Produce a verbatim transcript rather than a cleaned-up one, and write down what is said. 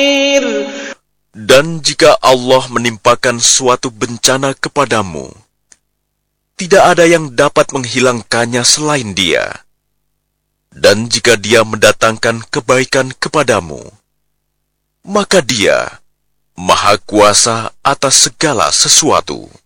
Dan jika Allah menimpakan suatu bencana kepadamu, tidak ada yang dapat menghilangkannya selain Dia. Dan jika Dia mendatangkan kebaikan kepadamu, maka Dia Maha Kuasa atas segala sesuatu.